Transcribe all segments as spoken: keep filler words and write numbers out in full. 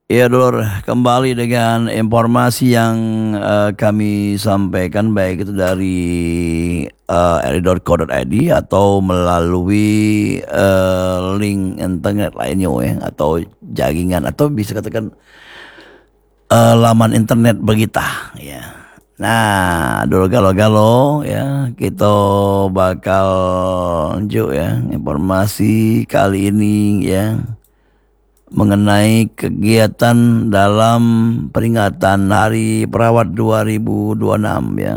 Ya Dulur, kembali dengan informasi yang eh, kami sampaikan baik itu dari eh, r i titik co titik i d atau melalui eh, link internet lainnya ya, atau jaringan atau bisa katakan eh, laman internet berita ya. Nah, dulu galau-galau ya, kita bakal lanjut ya informasi kali ini ya mengenai kegiatan dalam peringatan Hari Perawat dua ribu dua puluh enam ya.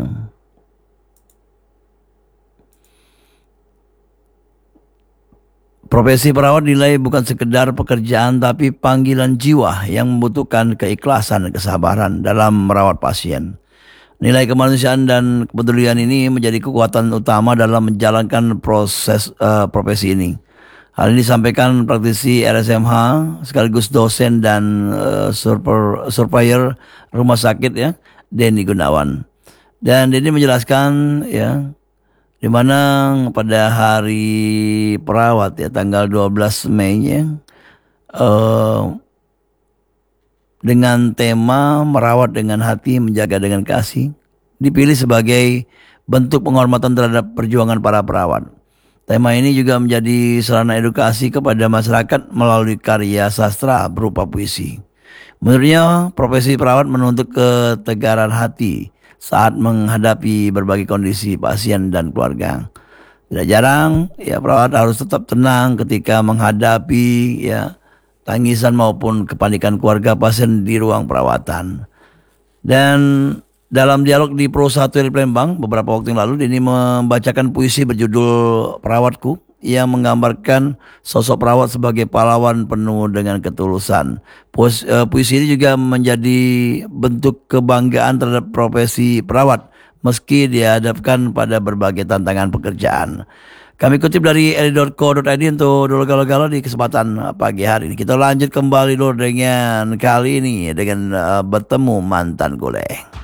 Profesi perawat dinilai bukan sekedar pekerjaan tapi panggilan jiwa yang membutuhkan keikhlasan dan kesabaran dalam merawat pasien. Nilai kemanusiaan dan kepedulian ini menjadi kekuatan utama dalam menjalankan proses eh, profesi ini. Hal ini disampaikan praktisi R S M H sekaligus dosen dan uh, surper, surveyor rumah sakit ya, Denny Gunawan. Dan Denny menjelaskan ya di mana pada hari perawat ya tanggal dua belas Mei ya uh, dengan tema merawat dengan hati, menjaga dengan kasih dipilih sebagai bentuk penghormatan terhadap perjuangan para perawat. Tema ini juga menjadi sarana edukasi kepada masyarakat melalui karya sastra berupa puisi. Menurutnya, profesi perawat menuntut ketegaran hati saat menghadapi berbagai kondisi pasien dan keluarga. Tidak jarang, ya perawat harus tetap tenang ketika menghadapi ya tangisan maupun kepanikan keluarga pasien di ruang perawatan. Dan dalam dialog di Pro satu R Palembang beberapa waktu yang lalu, Denny membacakan puisi berjudul Perawatku yang menggambarkan sosok perawat sebagai pahlawan penuh dengan ketulusan. Puisi, uh, puisi ini juga menjadi bentuk kebanggaan terhadap profesi perawat meski dihadapkan pada berbagai tantangan pekerjaan. Kami kutip dari r i titik co titik i d untuk dulu galau-galau di kesempatan pagi hari ini. Kita lanjut kembali dulu dengan kali ini dengan uh, bertemu mantan golek.